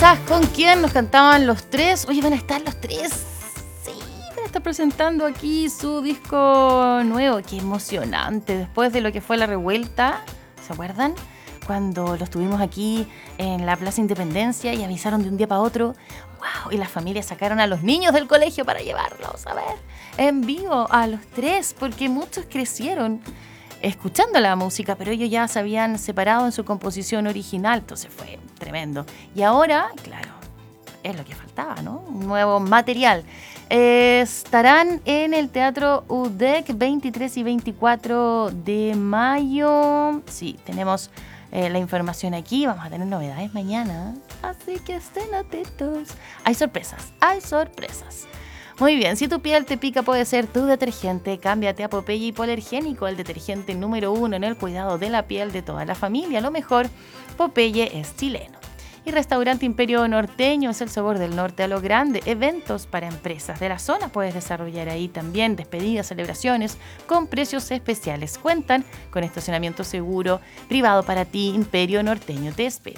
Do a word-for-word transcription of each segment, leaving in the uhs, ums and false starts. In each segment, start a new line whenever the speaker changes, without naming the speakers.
Sorpresas, ¿con quién nos cantaban los tres? Oye, van a estar los tres. Sí, van a estar presentando aquí su disco nuevo. Qué emocionante. Después de lo que fue la revuelta, ¿se acuerdan? Cuando los tuvimos aquí en la Plaza Independencia y avisaron de un día para otro. ¡Wow! Y las familias sacaron a los niños del colegio para llevarlos a ver en vivo a los tres, porque muchos crecieron escuchando la música, pero ellos ya se habían separado en su composición original, entonces fue tremendo. Y ahora, claro, es lo que faltaba, ¿no? Un nuevo material. Eh, estarán en el Teatro U D E C veintitrés y veinticuatro de mayo. Sí, tenemos eh, la información aquí. Vamos a tener novedades mañana, así que estén atentos. Hay sorpresas, hay sorpresas. Muy bien, si tu piel te pica puede ser tu detergente. Cámbiate a Popeye Hipoalergénico, el detergente número uno en el cuidado de la piel de toda la familia. Lo mejor, Popeye es chileno. Y Restaurante Imperio Norteño es el sabor del norte a lo grande. Eventos para empresas de la zona puedes desarrollar ahí también. Despedidas, celebraciones con precios especiales. Cuentan con estacionamiento seguro, privado para ti. Imperio Norteño te espera.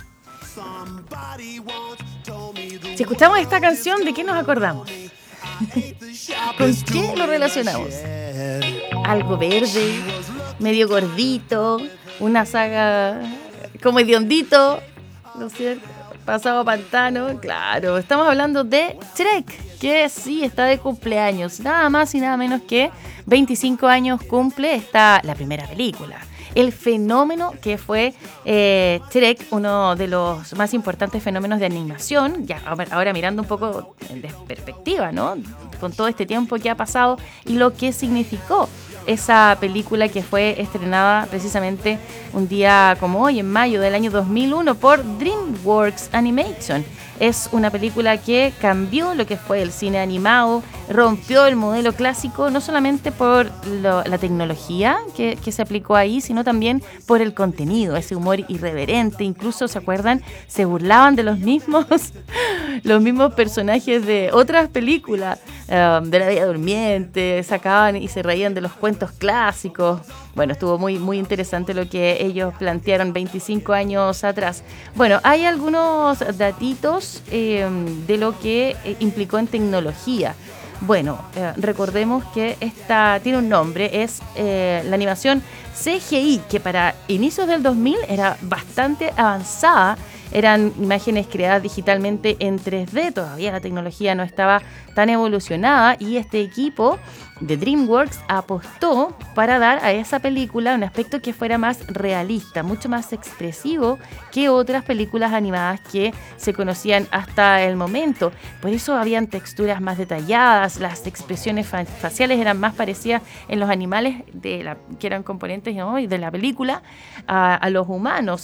Si escuchamos esta canción, ¿de qué nos acordamos? ¿Con qué lo relacionamos? Algo verde, medio gordito, una saga como hediondito, ¿no es cierto? Pasado pantano, claro. Estamos hablando de Shrek, que sí está de cumpleaños. Nada más y nada menos que veinticinco años cumple esta, la primera película. El fenómeno que fue eh, Shrek, uno de los más importantes fenómenos de animación, ya ahora mirando un poco de perspectiva, ¿no? Con todo este tiempo que ha pasado y lo que significó esa película que fue estrenada precisamente un día como hoy, en mayo del año dos mil uno, por DreamWorks Animation. Es una película que cambió lo que fue el cine animado, rompió el modelo clásico, no solamente por lo, la tecnología que, que se aplicó ahí, sino también por el contenido, ese humor irreverente. Incluso, ¿se acuerdan? Se burlaban de los mismos, los mismos personajes de otras películas, um, de La Bella Durmiente, sacaban y se reían de los cuentos clásicos. Bueno, estuvo muy, muy interesante lo que ellos plantearon veinticinco años atrás. Bueno, hay algunos datitos eh, de lo que eh, implicó en tecnología. Bueno, eh, recordemos que esta tiene un nombre, es eh, la animación C G I, que para inicios del dos mil era bastante avanzada. Eran imágenes creadas digitalmente en tres D, todavía la tecnología no estaba tan evolucionada y este equipo de DreamWorks apostó para dar a esa película un aspecto que fuera más realista, mucho más expresivo que otras películas animadas que se conocían hasta el momento. Por eso habían texturas más detalladas, las expresiones fa- faciales eran más parecidas en los animales de la, que eran componentes, ¿no?, de la película a, a los humanos.